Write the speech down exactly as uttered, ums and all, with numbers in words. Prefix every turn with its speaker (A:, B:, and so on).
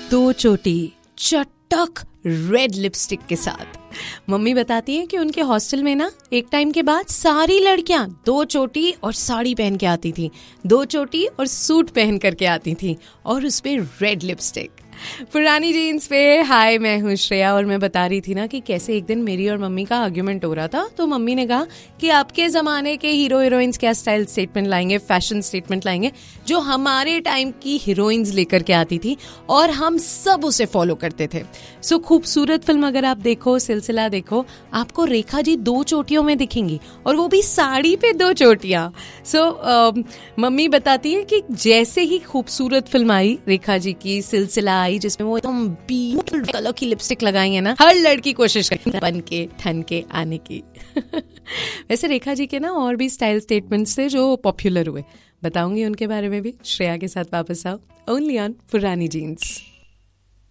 A: दो चोटी चटक रेड लिपस्टिक के साथ। मम्मी बताती है कि उनके हॉस्टल में ना एक टाइम के बाद सारी लड़कियां दो चोटी और साड़ी पहन के आती थी, दो चोटी और सूट पहन करके आती थी और उस पे रेड लिपस्टिक। पुरानी जीन्स पे हाय, मैं हूँ श्रेया और मैं बता रही थी ना कि कैसे एक दिन मेरी और मम्मी का आर्ग्यूमेंट हो रहा था। तो मम्मी ने कहा कि आपके ज़माने के हीरो हीरोइंस क्या स्टाइल स्टेटमेंट लाएंगे, फैशन स्टेटमेंट लाएंगे जो हमारे टाइम की हीरोइंस लेकर के आती थी और हम सब उसे फॉलो करते थे। सो खूबसूरत फिल्म अगर आप देखो, सिलसिला देखो, आपको रेखा जी दो चोटियों में दिखेंगी और वो भी साड़ी पे दो चोटियाँ। सो मम्मी बताती है कि जैसे ही खूबसूरत फिल्म आई रेखा जी की, सिलसिला जिसमें वो एकदम ब्यूटीफुल कलर की लिपस्टिक लगाई है ना, हर लड़की कोशिश करती बन के ठन के आने की। वैसे रेखा जी के ना और भी स्टाइल स्टेटमेंट्स थे जो पॉपुलर हुए, बताऊंगी उनके बारे में भी। श्रेया के साथ वापस आओ, ओनली ऑन पुरानी जीन्स।